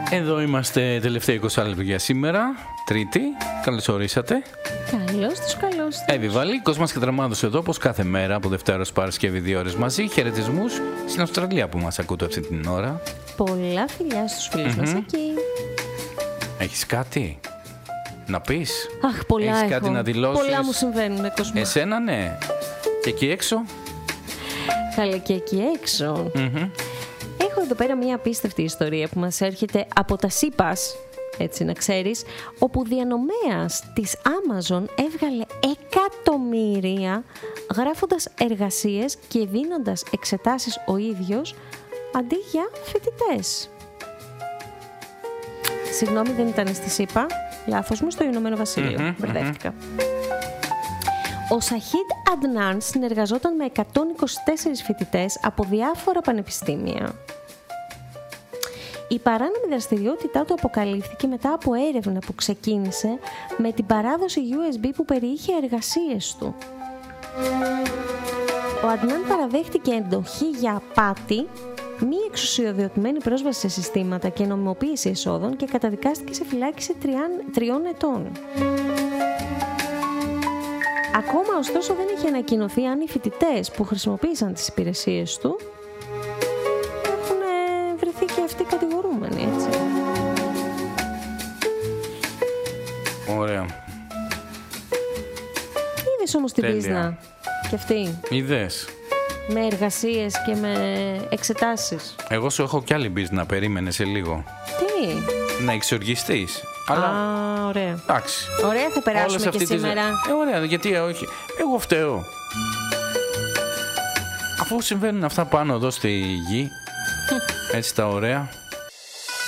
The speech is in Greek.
Εδώ είμαστε, τελευταία 20 λεπτά για σήμερα, Τρίτη. Καλώς ορίσατε. Καλώς τους, καλώς τους. Εύη Βαλή, Κόσμας και Δραμάδος εδώ, όπως κάθε μέρα από Δευτέρα ως Παρασκευή 2 ώρες μαζί. Χαιρετισμούς στην Αυστραλία που μας ακούτε αυτή την ώρα. Πολλά φιλιά στους φίλους μας εκεί. Έχεις κάτι να πεις? Αχ, πολλά Έχεις έχω. κάτι να δηλώσεις? Πολλά μου συμβαίνουν, Κόσμο. Εσένα, ναι. Και εκεί έξω? Καλά, και εκεί έξω. Έχω εδώ πέρα μια απίστευτη ιστορία που μας έρχεται από τα ΣΥΠΑΣ, έτσι να ξέρεις, όπου διανομέας της Amazon έβγαλε εκατομμύρια γράφοντας εργασίες και δίνοντας εξετάσεις ο ίδιος αντί για φοιτητές. Συγγνώμη, δεν ήταν στη ΣΥΠΑ, λάθος μου, στο Ηνωμένο Βασίλειο. Μπερδεύτηκα. Ο Σαχίντ Αντνάν συνεργαζόταν με 124 φοιτητές από διάφορα πανεπιστήμια. Η παράνομη δραστηριότητά του αποκαλύφθηκε μετά από έρευνα που ξεκίνησε με την παράδοση USB που περιείχε εργασίες του. Ο Αντνάν παραδέχτηκε εντοχή για απάτη, μη εξουσιοδοτημένη πρόσβαση σε συστήματα και νομιμοποίηση εσόδων και καταδικάστηκε σε φυλάκιση 3 ετών. Ακόμα ωστόσο δεν έχει ανακοινωθεί αν οι φοιτητές που χρησιμοποίησαν τις υπηρεσίες του έχουν βρεθεί και αυτοί κατηγορούμενοι, έτσι. Ωραία. Είδες όμως την πίσνα και αυτή? Είδες? Με εργασίες και με εξετάσεις. Εγώ σου έχω κι άλλη μπίζνα, περίμενε σε λίγο. Τι? Να εξοργιστείς. Αλλά... Α, ωραία. Εντάξει. Ωραία, θα περάσουμε και σήμερα. Ωραία, γιατί όχι. Εγώ φταίω. Αφού συμβαίνουν αυτά πάνω εδώ στη γη, έτσι τα ωραία,